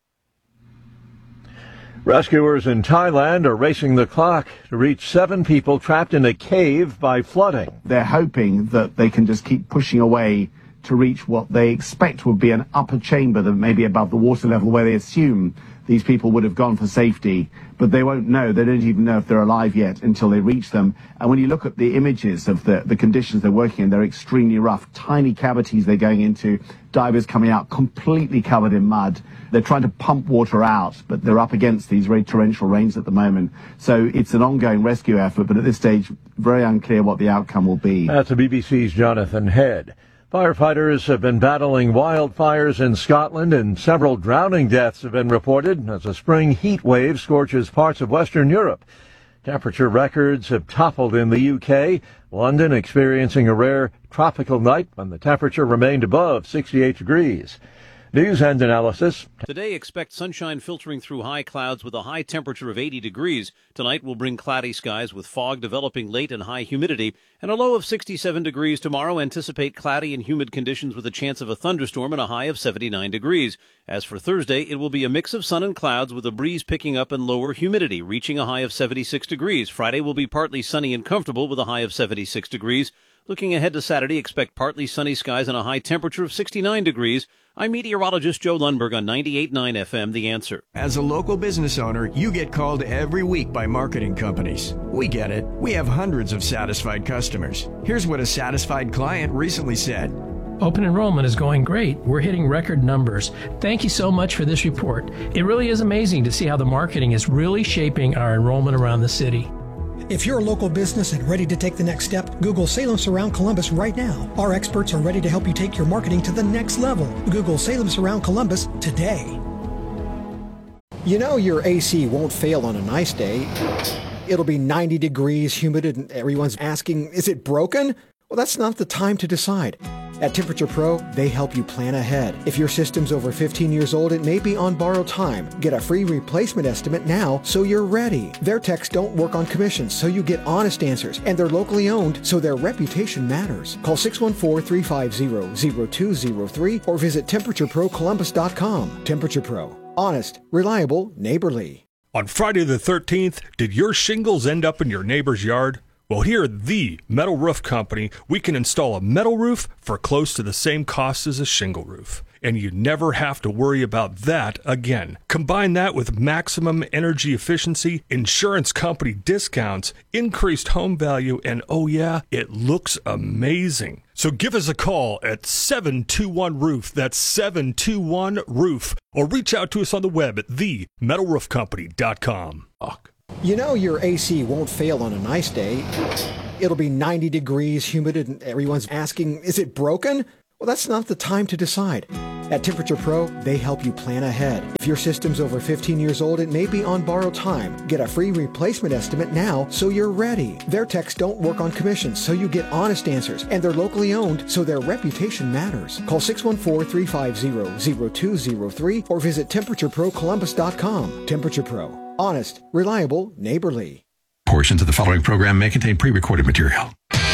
Rescuers in Thailand are racing the clock to reach 7 people trapped in a cave by flooding. They're hoping that they can just keep pushing away to reach what they expect would be an upper chamber that may be above the water level, where they assume these people would have gone for safety, but they won't know. They don't even know if they're alive yet until they reach them. And when you look at the images of the conditions they're working in, they're extremely rough. Tiny cavities they're going into, divers coming out completely covered in mud. They're trying to pump water out, but they're up against these very torrential rains at the moment. So it's an ongoing rescue effort, but at this stage, very unclear what the outcome will be. That's the BBC's Jonathan Head. Firefighters have been battling wildfires in Scotland, and several drowning deaths have been reported as a spring heat wave scorches parts of Western Europe. Temperature records have toppled in the UK, London experiencing a rare tropical night when the temperature remained above 68 degrees. News and analysis. Today, expect sunshine filtering through high clouds with a high temperature of 80 degrees. Tonight will bring cloudy skies with fog developing late and high humidity, and a low of 67 degrees. Tomorrow, anticipate cloudy and humid conditions with a chance of a thunderstorm and a high of 79 degrees. As for Thursday, it will be a mix of sun and clouds with a breeze picking up and lower humidity, reaching a high of 76 degrees. Friday will be partly sunny and comfortable with a high of 76 degrees. Looking ahead to Saturday, expect partly sunny skies and a high temperature of 69 degrees. I'm meteorologist Joe Lundberg on 98.9 FM, The Answer. As a local business owner, you get called every week by marketing companies. We get it. We have hundreds of satisfied customers. Here's what a satisfied client recently said. Open enrollment is going great. We're hitting record numbers. Thank you so much for this report. It really is amazing to see how the marketing is really shaping our enrollment around the city. If you're a local business and ready to take the next step, Google Salem Surround Columbus right now. Our experts are ready to help you take your marketing to the next level. Google Salem Surround Columbus today. You know your AC won't fail on a nice day. It'll be 90 degrees, humid, and everyone's asking, is it broken? Well, that's not the time to decide. At Temperature Pro, they help you plan ahead. If your system's over 15 years old, it may be on borrowed time. Get a free replacement estimate now so you're ready. Their techs don't work on commissions, so you get honest answers. And they're locally owned, so their reputation matters. Call 614-350-0203 or visit TemperatureProColumbus.com. Temperature Pro. Honest, reliable, neighborly. On Friday the 13th, did your shingles end up in your neighbor's yard? Well, here at the Metal Roof Company, we can install a metal roof for close to the same cost as a shingle roof. And you never have to worry about that again. Combine that with maximum energy efficiency, insurance company discounts, increased home value, and oh yeah, it looks amazing. So give us a call at 721-ROOF. That's 721-ROOF. Or reach out to us on the web at themetalroofcompany.com. You know your AC won't fail on a nice day. It'll be 90 degrees, humid, and everyone's asking, is it broken? Well, that's not the time to decide. At Temperature Pro, they help you plan ahead. If your system's over 15 years old, it may be on borrowed time. Get a free replacement estimate now so you're ready. Their techs don't work on commissions, so you get honest answers. And they're locally owned, so their reputation matters. Call 614-350-0203 or visit TemperatureProColumbus.com. Temperature Pro. Honest, reliable, neighborly. Portions of the following program may contain pre-recorded material.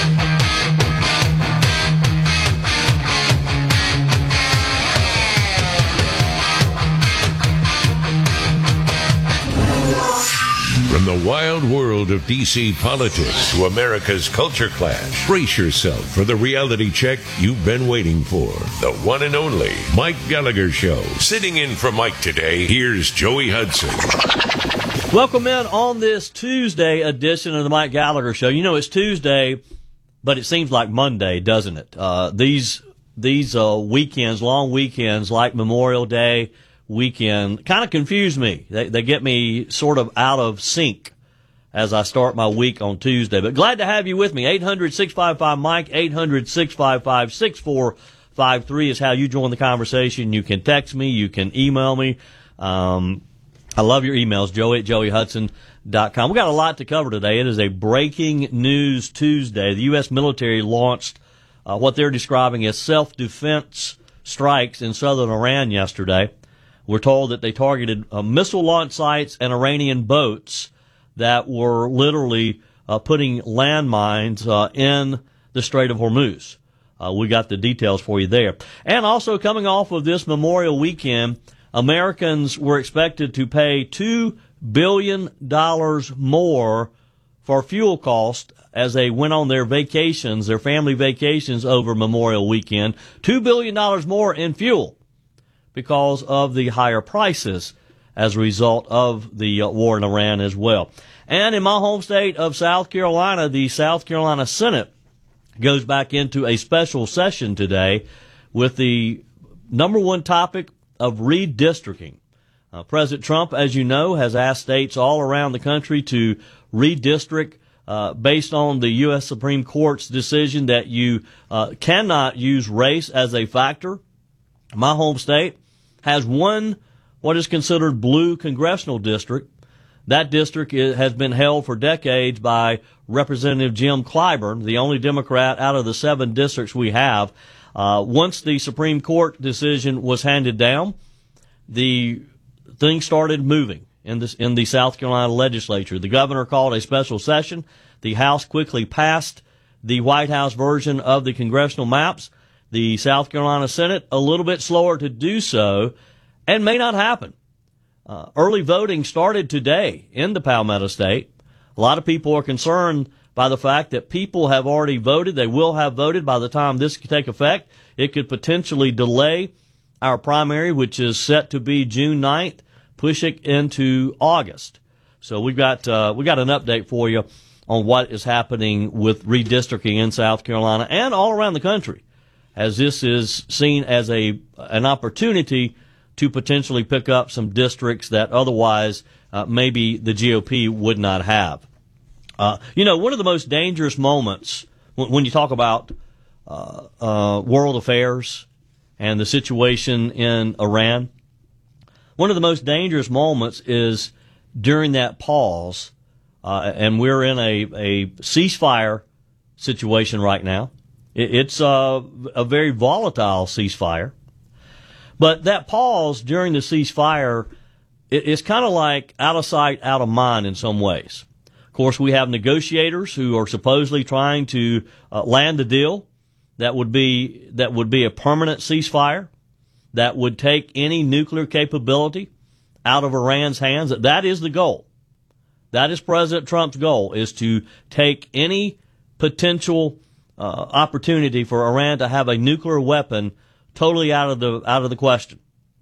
From the wild world of D.C. politics to America's culture clash, brace yourself for the reality check you've been waiting for. The one and only Mike Gallagher Show. Sitting in for Mike today, here's Joey Hudson. Welcome in on this Tuesday edition of the Mike Gallagher Show. You know, it's Tuesday, but it seems like Monday, doesn't it? These weekends, long weekends like Memorial Day weekend, kind of confuse me. They get me sort of out of sync as I start my week on Tuesday. But glad to have you with me. 800-655-MIKE, 800-655-6453 is how you join the conversation. You can text me. You can email me. I love your emails, joey@joeyhudson.com. We got a lot to cover today. It is a breaking news Tuesday. The U.S. military launched what they're describing as self-defense strikes in southern Iran yesterday. We're told that they targeted missile launch sites and Iranian boats that were literally putting landmines in the Strait of Hormuz. We got the details for you there. And also coming off of this Memorial weekend, Americans were expected to pay $2 billion more for fuel costs as they went on their vacations, their family vacations over Memorial weekend. $2 billion more in fuel because of the higher prices as a result of the war in Iran as well. And in my home state of South Carolina, the South Carolina Senate goes back into a special session today with the number one topic of redistricting. President Trump, as you know, has asked states all around the country to redistrict based on the U.S. Supreme Court's decision that you cannot use race as a factor. My home state has one what is considered blue congressional district. That district has been held for decades by Representative Jim Clyburn, the only Democrat out of the 7 districts we have. Once the Supreme Court decision was handed down, the thing started moving in the South Carolina legislature. The governor called a special session. The House quickly passed the White House version of the congressional maps. The South Carolina Senate, a little bit slower to do so, and may not happen. Early voting started today in the Palmetto State. A lot of people are concerned by the fact that people have already voted. They will have voted by the time this could take effect. It could potentially delay our primary, which is set to be June 9th, push it into August. So we got an update for you on what is happening with redistricting in South Carolina and all around the country, as this is seen as an opportunity to potentially pick up some districts that otherwise maybe the GOP would not have. One of the most dangerous moments when you talk about world affairs and the situation in Iran, one of the most dangerous moments is during that pause, and we're in a ceasefire situation right now. It's a very volatile ceasefire. But that pause during the ceasefire is kind of like out of sight, out of mind in some ways. Of course, we have negotiators who are supposedly trying to land a deal that would be a permanent ceasefire, that would take any nuclear capability out of Iran's hands. That is the goal. That is President Trump's goal, is to take any potential opportunity for Iran to have a nuclear weapon totally out of the question.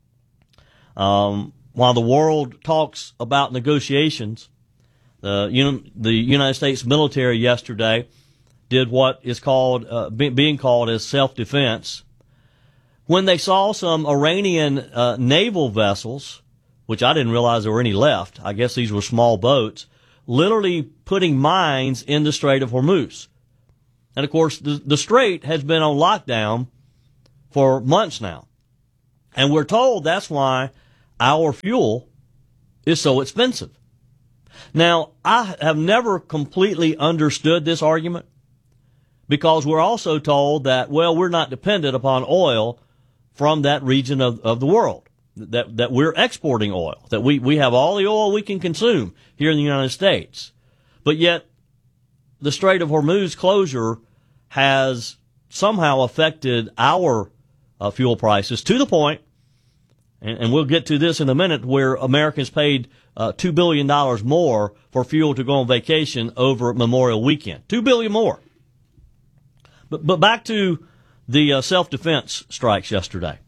While the world talks about negotiations, the United States military yesterday did what is called being called as self-defense when they saw some Iranian naval vessels, which I didn't realize there were any left. I guess these were small boats, literally putting mines in the Strait of Hormuz. And of course, the Strait has been on lockdown for months now. And we're told that's why our fuel is so expensive. Now, I have never completely understood this argument, because we're also told that, well, we're not dependent upon oil from that region of the world, that we're exporting oil, that we have all the oil we can consume here in the United States. But yet, the Strait of Hormuz closure has somehow affected our fuel prices to the point, and we'll get to this in a minute, where Americans paid $2 billion more for fuel to go on vacation over Memorial Weekend. $2 billion more. But back to the self-defense strikes yesterday.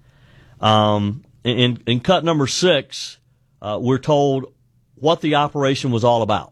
In cut number 6, we're told what the operation was all about.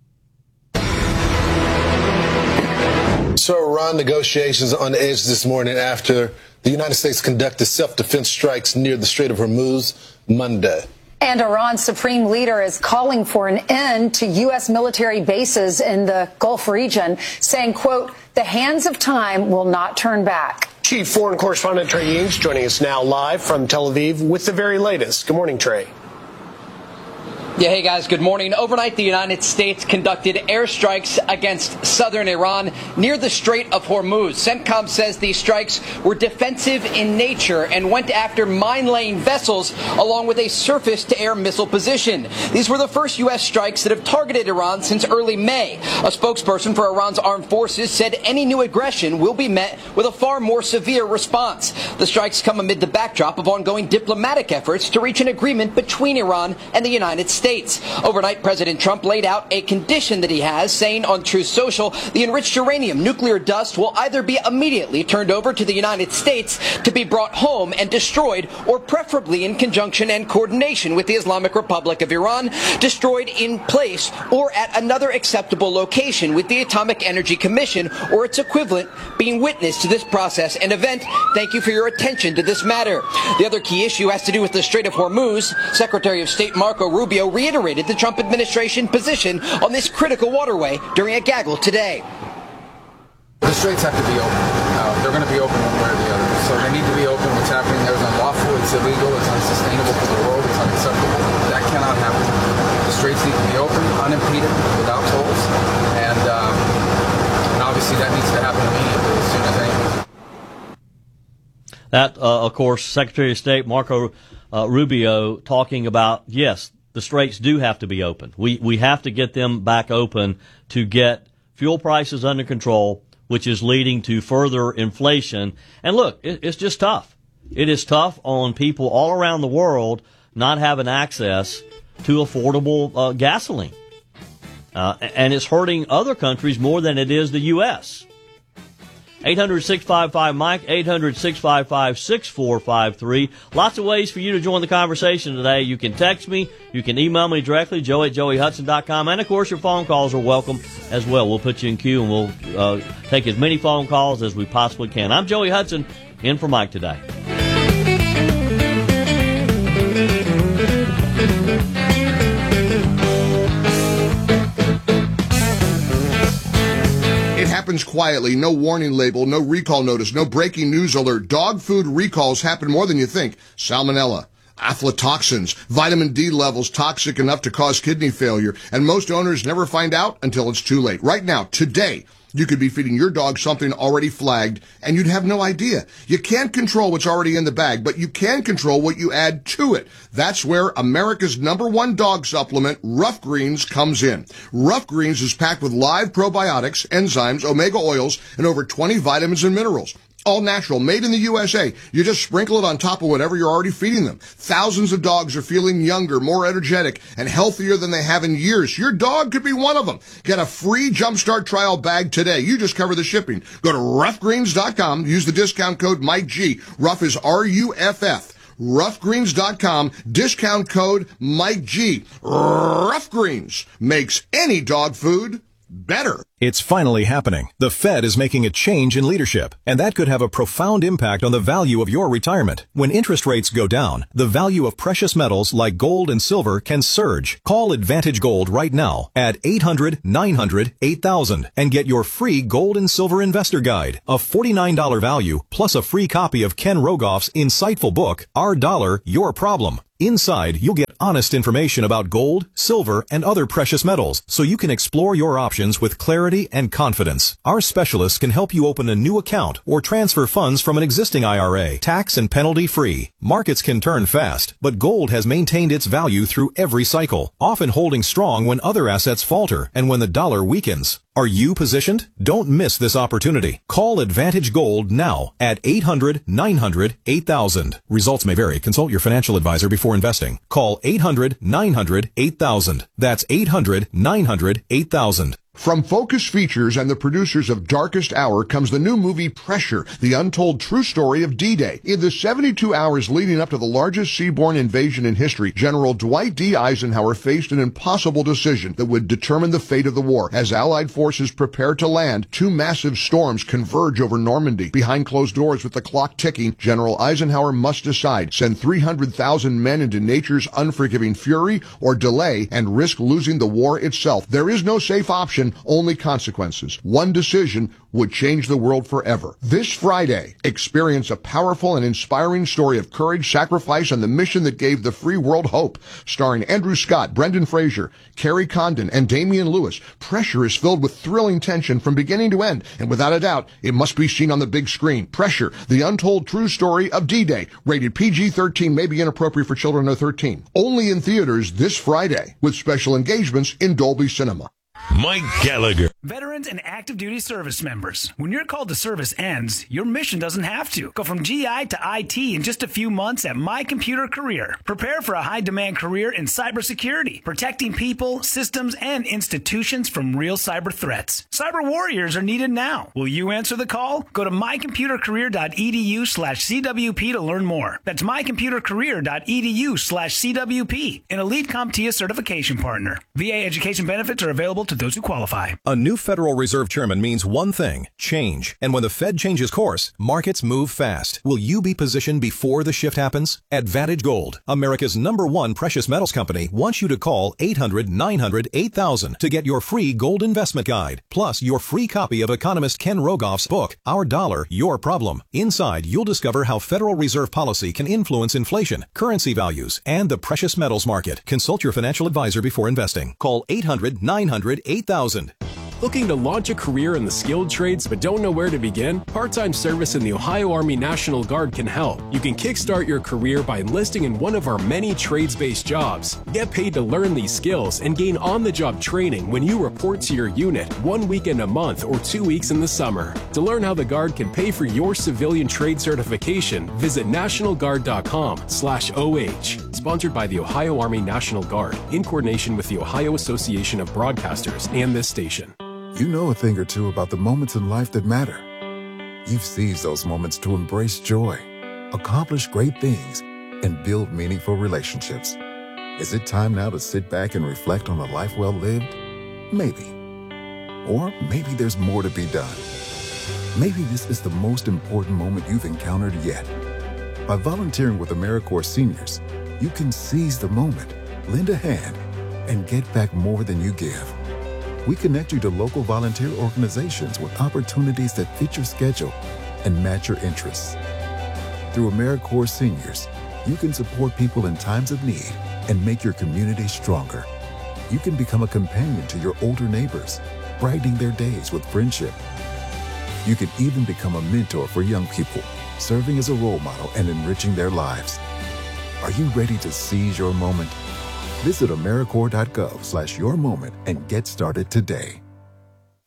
So Iran negotiations on edge this morning after the United States conducted self-defense strikes near the Strait of Hormuz Monday. And Iran's supreme leader is calling for an end to U.S. military bases in the Gulf region, saying, quote, the hands of time will not turn back. Chief Foreign Correspondent Trey Yingst joining us now live from Tel Aviv with the very latest. Good morning, Trey. Yeah, hey guys, good morning. Overnight, the United States conducted airstrikes against southern Iran near the Strait of Hormuz. CENTCOM says these strikes were defensive in nature and went after mine-laying vessels along with a surface-to-air missile position. These were the first U.S. strikes that have targeted Iran since early May. A spokesperson for Iran's armed forces said any new aggression will be met with a far more severe response. The strikes come amid the backdrop of ongoing diplomatic efforts to reach an agreement between Iran and the United States. Overnight, President Trump laid out a condition that he has, saying on Truth Social, the enriched uranium nuclear dust will either be immediately turned over to the United States to be brought home and destroyed, or preferably in conjunction and coordination with the Islamic Republic of Iran, destroyed in place or at another acceptable location, with the Atomic Energy Commission or its equivalent being witness to this process and event. Thank you for your attention to this matter. The other key issue has to do with the Strait of Hormuz. Secretary of State Marco Rubio reiterated the Trump administration position on this critical waterway during a gaggle today. The straits have to be open. They're going to be open one way or the other. So they need to be open. What's happening there is unlawful, it's illegal, it's unsustainable for the world, it's unacceptable. That cannot happen. The straits need to be open, unimpeded, without tolls. And obviously that needs to happen immediately, as soon as anything. That, of course, Secretary of State Marco Rubio talking about, yes, the straits do have to be open. We have to get them back open to get fuel prices under control, which is leading to further inflation. And look, it's just tough. It is tough on people all around the world not having access to affordable gasoline. And it's hurting other countries more than it is the U.S. 800-655-MIKE, 800-655-6453. Lots of ways for you to join the conversation today. You can text me. You can email me directly, joe@joeyhudson.com. And, of course, your phone calls are welcome as well. We'll put you in queue, and we'll take as many phone calls as we possibly can. I'm Joey Hudson, in for Mike today. It happens quietly, no warning label, no recall notice, no breaking news alert. Dog food recalls happen more than you think. Salmonella, aflatoxins, vitamin D levels toxic enough to cause kidney failure, and most owners never find out until it's too late. Right now, today, you could be feeding your dog something already flagged, and you'd have no idea. You can't control what's already in the bag, but you can control what you add to it. That's where America's #1 dog supplement, Rough Greens, comes in. Rough Greens is packed with live probiotics, enzymes, omega oils, and over 20 vitamins and minerals. All natural, made in the USA. You just sprinkle it on top of whatever you're already feeding them. Thousands of dogs are feeling younger, more energetic, and healthier than they have in years. Your dog could be one of them. Get a free Jumpstart trial bag today. You just cover the shipping. Go to roughgreens.com. Use the discount code Mike G. Rough is RUFF. Roughgreens.com, discount code Mike G. Rough Greens makes any dog food better. It's finally happening. The Fed is making a change in leadership, and that could have a profound impact on the value of your retirement. When interest rates go down, the value of precious metals like gold and silver can surge. Call Advantage Gold right now at 800-900-8000 and get your free gold and silver investor guide, a $49 value, plus a free copy of Ken Rogoff's insightful book, Our Dollar, Your Problem. Inside, you'll get honest information about gold, silver, and other precious metals, so you can explore your options with clarity and confidence. Our specialists can help you open a new account or transfer funds from an existing IRA, tax and penalty free. Markets can turn fast, but gold has maintained its value through every cycle, often holding strong when other assets falter and when the dollar weakens. Are you positioned? Don't miss this opportunity. Call Advantage Gold now at 800-900-8000. Results may vary. Consult your financial advisor before investing. Call 800-900-8000. That's 800-900-8000. From Focus Features and the producers of Darkest Hour comes the new movie Pressure, the untold true story of D-Day. In the 72 hours leading up to the largest seaborne invasion in history, General Dwight D. Eisenhower faced an impossible decision that would determine the fate of the war. As Allied forces prepare to land, two massive storms converge over Normandy. Behind closed doors with the clock ticking, General Eisenhower must decide: send 300,000 men into nature's unforgiving fury or delay and risk losing the war itself. There is no safe option, only consequences. One decision would change the world forever. This Friday, experience a powerful and inspiring story of courage, sacrifice, and the mission that gave the free world hope. Starring Andrew Scott, Brendan Fraser, Carrie Condon, and Damian Lewis, Pressure is filled with thrilling tension from beginning to end, and without a doubt, it must be seen on the big screen. Pressure, the untold true story of D-Day. Rated PG-13, may be inappropriate for children under 13. Only in theaters this Friday, with special engagements in Dolby Cinema. Mike Gallagher. Veterans and active duty service members. When your call to service ends, your mission doesn't have to. Go from GI to IT in just a few months at My Computer Career. Prepare for a high-demand career in cybersecurity, protecting people, systems, and institutions from real cyber threats. Cyber warriors are needed now. Will you answer the call? Go to mycomputercareer.edu/CWP to learn more. That's mycomputercareer.edu/CWP, an elite CompTIA certification partner. VA education benefits are available to those who qualify. A new Federal Reserve chairman means one thing: change. And when the Fed changes course, markets move fast. Will you be positioned before the shift happens? Advantage Gold, America's #1 precious metals company, wants you to call 800-900-8000 to get your free gold investment guide, plus your free copy of economist Ken Rogoff's book, Our Dollar, Your Problem. Inside, you'll discover how Federal Reserve policy can influence inflation, currency values, and the precious metals market. Consult your financial advisor before investing. Call 800-900-8000. Looking to launch a career in the skilled trades but don't know where to begin? Part-time service in the Ohio Army National Guard can help. You can kickstart your career by enlisting in one of our many trades-based jobs. Get paid to learn these skills and gain on-the-job training when you report to your unit 1 weekend a month or 2 weeks in the summer. To learn how the Guard can pay for your civilian trade certification, visit nationalguard.com/OH. Sponsored by the Ohio Army National Guard in coordination with the Ohio Association of Broadcasters and this station. You know a thing or two about the moments in life that matter. You've seized those moments to embrace joy, accomplish great things, and build meaningful relationships. Is it time now to sit back and reflect on a life well lived? Maybe. Or maybe there's more to be done. Maybe this is the most important moment you've encountered yet. By volunteering with AmeriCorps Seniors, you can seize the moment, lend a hand, and get back more than you give. We connect you to local volunteer organizations with opportunities that fit your schedule and match your interests. Through AmeriCorps Seniors, you can support people in times of need and make your community stronger. You can become a companion to your older neighbors, brightening their days with friendship. You can even become a mentor for young people, serving as a role model and enriching their lives. Are you ready to seize your moment? Visit AmeriCorps.gov/yourmoment and get started today.